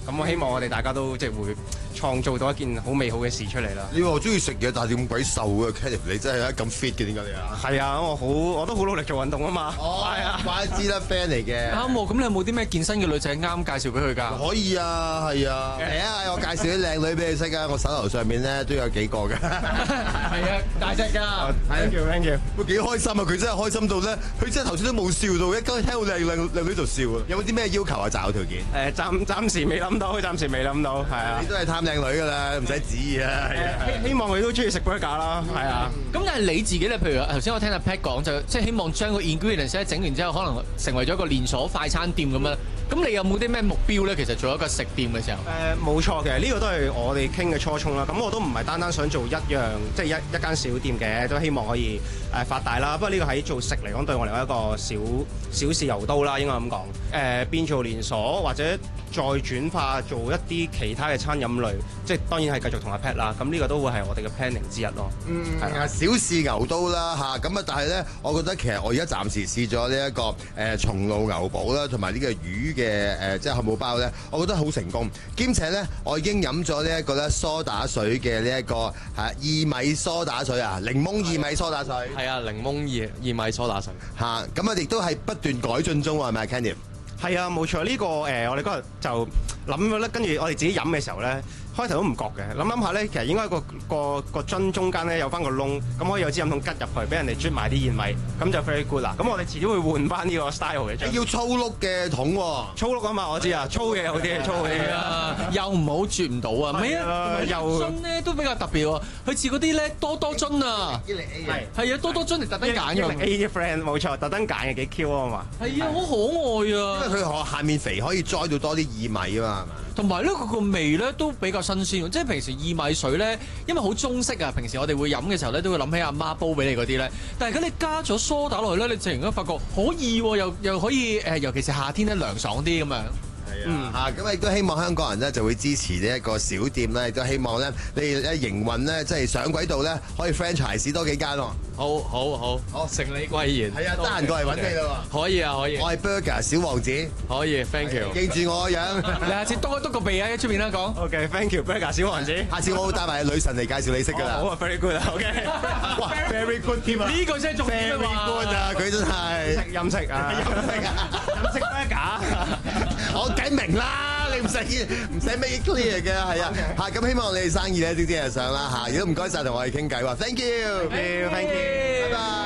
咁我希望我哋大家都即係會創造到一件好美好嘅事出嚟啦。 你話我中意食嘢，但係點鬼瘦嘅 Kenneth 你真係咁 fit 嘅，點解你啊？ 係啊，我都好努力做運動啊嘛。係啊， 怪知啦 friend 嚟嘅。 啱喎，咁你有冇啲咩健身嘅女仔啱介紹俾佢㗎？ 可以啊，係啊。嚟啊，我介紹啲靚女俾你識啊！我手頭上面咧都有幾個嘅。 係啊，大隻㗎。 Thank you。 佢幾開心啊！佢真係開心到咧，佢真係頭先都冇笑到，一間聽到靚女度笑啊！有冇啲咩要求啊？擇偶條件？ 暫時未諗到，係啊。 你都係貪靚女㗎啦，唔使旨意啊！ 希望佢都中意食 burger 啦，係啊。 咁但係你自己咧，譬如頭先我聽阿 Pat 講，就即係希望將個 ingredients 咧整完之後，可能成為咗一個連鎖快餐店咁樣。咁你有冇啲咩目標咧？其實做一個食店嘅時候， 冇錯嘅，呢個都係我哋傾嘅初衷啦。咁我都唔係單單想做一樣，即係一間小店嘅，都希望可以發大啦。不過呢個喺做食嚟講，對我嚟講一個小試牛刀啦，應該咁講。變做連鎖或者再轉化做一啲其他嘅餐飲類，即係當然係繼續同阿 Pat 啦。咁呢個都會係我哋嘅 planning 之一咯。 係啊，小試牛刀啦嚇。咁啊，但係咧，我覺得其實我而家暫時試咗呢一個松露牛堡啦，同埋呢個魚嘅即係漢堡包咧，我覺得好成功。兼且咧，我已經飲咗呢一個咧梳打水嘅呢一個薏米梳打水啊，檸檬薏米梳打水。 係啊，檸檬薏米梳打水嚇。咁啊，亦都係不斷改進中喎，係咪 Kenny？ 係啊，冇錯。呢個我哋嗰日就諗咗咧，跟住我哋自己飲嘅時候咧，開頭都唔覺嘅，諗下咧，其實應該個樽中間咧有翻個窿，咁可以有支飲筒吉入去，俾人哋啜埋啲薏米，咁就 very good 啦。咁我哋遲啲會換翻呢個 style 嘅。 要粗碌嘅桶喎， 粗碌啊嘛，我知啊，粗嘅好啲，粗嘅啊，又唔好啜唔到啊，唔係啊， 又樽咧都比較特別喎，佢似嗰啲咧多樽啊，係啊，多樽嚟特登揀嘅。 A 嘅 friend 冇錯，特登揀嘅幾 Q 啊嘛。 係啊，好可愛啊。 因為佢下面肥可以栽到多啲薏米啊嘛，係嘛？ 同埋咧，佢個味咧都比較新鮮喎，即係平時薏米水咧，因為好中式啊，平時我哋會飲嘅時候咧，都會諗起阿媽煲俾你嗰啲咧。但係如果你加咗梳打落去咧，你突然間發覺可以喎，又可以尤其是夏天咧涼爽啲咁樣。 咁亦都希望香港人咧就會支持呢一個小店咧，亦都希望咧你營運咧即係上軌道咧，可以 franchise 多幾間喎。 好，承你貴言。 係啊，得閒過嚟揾你啦喎。 可以啊，可以。 我係 Burger 小王子。 可以 ，thank you。 記住我個樣。 你下次篤一篤個鼻喺出面啦，講。 OK，thank you，Burger 小王子。 下次我會帶埋女神嚟介紹你識㗎啦。 好啊，very good 啊，OK。 哇，very good 添啊！ 呢個先係重點啊嘛。 Very good 啊，佢真係。 飲食啊，飲食 Burger。 我梗明啦，你唔使 make clear 嘅，係啊。咁希望你哋生意咧，啲人上啦嚇。如果唔該晒同我哋傾偈喎，thank you， 拜拜。